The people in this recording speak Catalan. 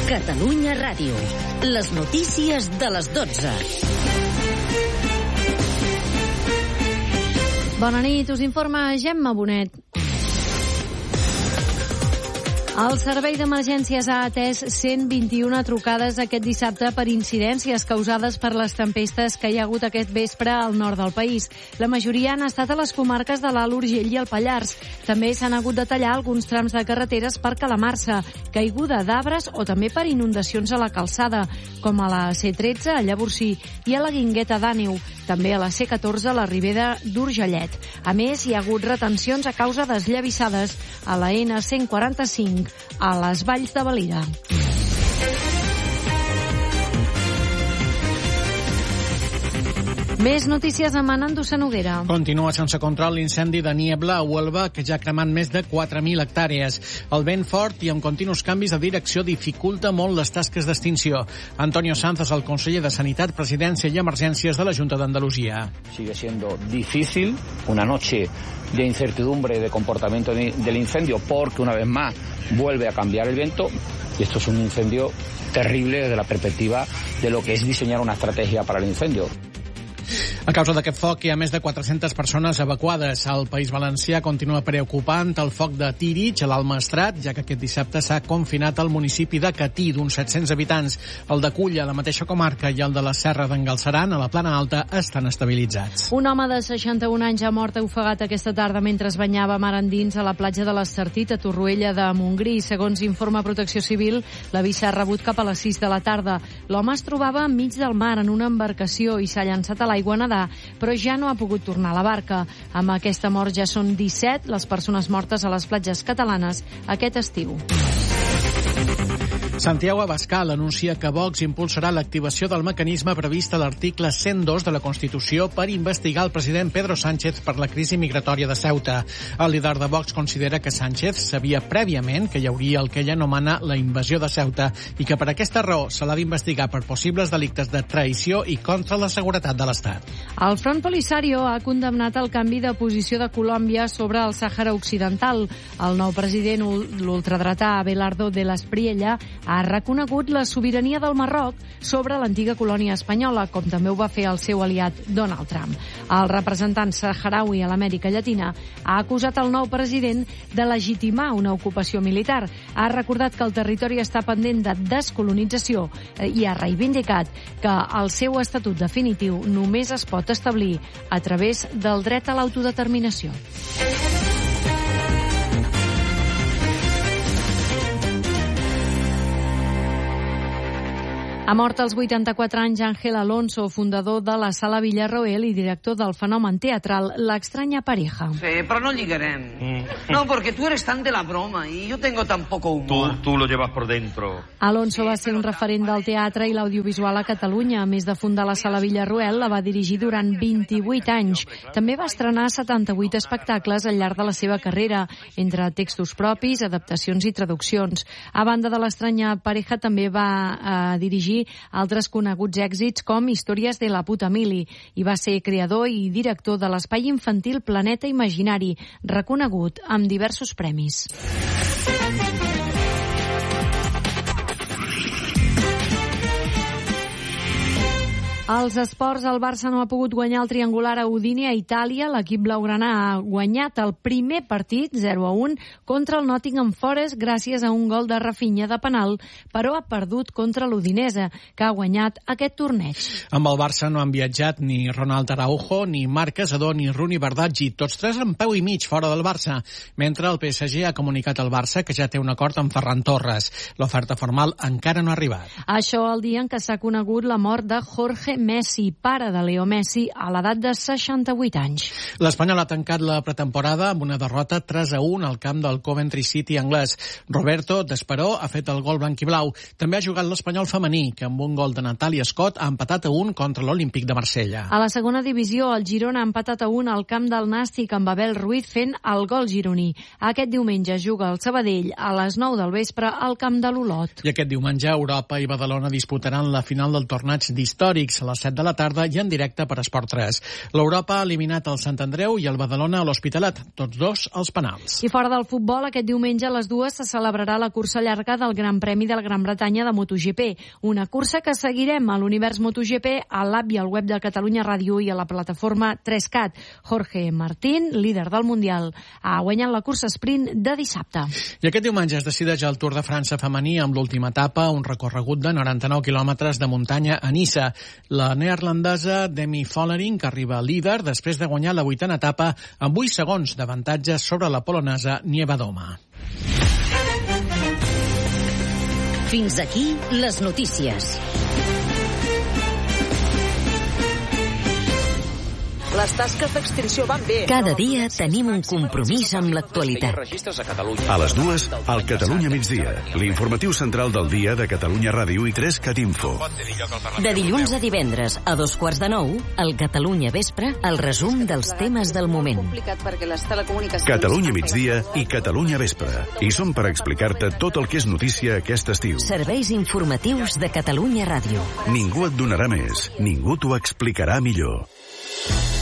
Catalunya Ràdio. Les notícies de les 12. Bona nit, us informa Gemma Bonet. El Servei d'Emergències ha atès 121 trucades aquest dissabte per incidències causades per les tempestes que hi ha hagut aquest vespre al nord del país. La majoria han estat a les comarques de l'Alt Urgell i el Pallars. També s'han hagut de tallar alguns trams de carreteres per calamarsa, caiguda d'arbres o també per inundacions a la calçada, com a la C13 a Llavorsí i a la Guingueta d'Àneu, també a la C14 a la Ribera d'Urgellet. A més, hi ha hagut retencions a causa d'esllavissades a la N145 a les Valls de Valira. Més notícies amb Anandusa Noguera. Continua sense control l'incendi de Niebla a Huelva, que ja ha cremat més de 4.000 hectàrees. El vent fort i amb continus canvis de direcció dificulta molt les tasques d'extinció. Antonio Sanz és el conseller de Sanitat, Presidència i Emergències de la Junta d'Andalusia. Sigue siendo difícil, una noche de incertidumbre de comportamiento del incendio, porque una vez más vuelve a cambiar el viento, y esto es un incendio terrible desde la perspectiva de lo que es diseñar una estrategia para el incendio. A causa d'aquest foc hi ha més de 400 persones evacuades. Al País Valencià continua preocupant el foc de Tírig, a l'Alt Maestrat, ja que aquest dissabte s'ha confinat el municipi de Catí, d'uns 700 habitants. El de Culla, a la mateixa comarca, i el de la Serra d'en Galceran, a la Plana Alta, estan estabilitzats. Un home de 61 anys ha mort ofegat aquesta tarda mentre es banyava mar endins a la platja de l'Estartit, a Torroella de Montgrí. Segons informa Protecció Civil, l'avís s'ha rebut cap a les 6 de la tarda. L'home es trobava enmig del mar en una embarcació i s'ha llançat a l'aigua a nedar, però ja no ha pogut tornar a la barca. Amb aquesta mort ja són 17 les persones mortes a les platges catalanes aquest estiu. Santiago Abascal anuncia que Vox impulsarà l'activació del mecanisme previst a l'article 102 de la Constitució per investigar el president Pedro Sánchez per la crisi migratòria de Ceuta. El líder de Vox considera que Sánchez sabia prèviament que hi hauria el que ell anomena la invasió de Ceuta i que per aquesta raó se l'ha d'investigar per possibles delictes de traïció i contra la seguretat de l'Estat. El Front Polisario ha condemnat el canvi de posició de Colòmbia sobre el Sàhara Occidental. El nou president, l'ultradretà Abelardo de l'Espriella, ha reconegut la sobirania del Marroc sobre l'antiga colònia espanyola, com també ho va fer el seu aliat Donald Trump. El representant saharaui a l'Amèrica Llatina ha acusat el nou president de legitimar una ocupació militar. Ha recordat que el territori està pendent de descolonització i ha reivindicat que el seu estatut definitiu només es pot establir a través del dret a l'autodeterminació. Ha mort als 84 anys Ángel Alonso, fundador de la Sala Villarroel i director del fenomen teatral La extraña pareja. Sí, però no lligarem. No, porque tú eres tan de la broma y yo tengo tan poco humor. Tú lo llevas por dentro. Alonso va ser un referent del teatre i l'audiovisual a Catalunya. A més de fundar la Sala Villarroel, la va dirigir durant 28 anys. També va estrenar 78 espectacles al llarg de la seva carrera, entre textos propis, adaptacions i traduccions. A banda de l'Estranya pareja, també va dirigir altres coneguts èxits com Històries de la puta mili i va ser creador i director de l'espai infantil Planeta Imaginari, reconegut amb diversos premis. Als esports, el Barça no ha pogut guanyar el triangular a Udine a Itàlia. L'equip blaugrana ha guanyat el primer partit 0-1 contra el Nottingham Forest gràcies a un gol de Rafinha de penal, però ha perdut contra l'Udinese, que ha guanyat aquest torneig. Amb el Barça no han viatjat ni Ronald Araujo, ni Marc Casador, ni Runi Bardaggi, tots tres en peu i mig fora del Barça, mentre el PSG ha comunicat al Barça que ja té un acord amb Ferran Torres. L'oferta formal encara no ha arribat. Això el dia en què s'ha conegut la mort de Jorge Messi, pare de Leo Messi, a l'edat de 68 anys. L'Espanyol ha tancat la pretemporada amb una derrota 3-1 al camp del Coventry City anglès. Roberto Desperó ha fet el gol blanc-i-blau. També ha jugat l'Espanyol femení, que amb un gol de Natàlia Scott ha empatat a 1 contra l'Olímpic de Marsella. A la segona divisió, el Girona ha empatat a 1 al camp del Nàstic amb Abel Ruiz fent el gol gironí. Aquest diumenge juga el Sabadell a les 9 del vespre al camp de l'Olot. I aquest diumenge Europa i Badalona disputaran la final del torneig d'històrics. a les 7 de la tarda i en directe per Esport 3. L'Europa ha eliminat el Sant Andreu i el Badalona a l'Hospitalet, tots dos als penals. I fora del futbol, aquest diumenge a les 2 se celebrarà la cursa llarga del Gran Premi de la Gran Bretanya de MotoGP, una cursa que seguirem a l'Univers MotoGP, a l'app i al web de Catalunya Ràdio i a la plataforma 3CAT. Jorge Martín, líder del Mundial, ha guanyat la cursa sprint de dissabte. I aquest diumenge es decideix el Tour de França femení amb l'última etapa, un recorregut de 99 quilòmetres de muntanya a Niça. La neerlandesa Demi Vollering arriba líder després de guanyar la 8a etapa amb 8 segons d'avantatge sobre la polonesa Niewiadoma. Fins aquí les notícies. Les tasques d'extinció van bé. Cada dia tenim un compromís amb l'actualitat. A les 2, al Catalunya migdia, l'informatiu central del dia de Catalunya Ràdio i 3CAT Info. De dilluns a divendres a 2:45, al Catalunya Vespre, el resum dels temes del moment. Catalunya migdia i Catalunya Vespre. I som per explicar-te tot el que és notícia aquest estiu. Serveis informatius de Catalunya Ràdio. Ningú et donarà més, ningú t'ho explicarà millor.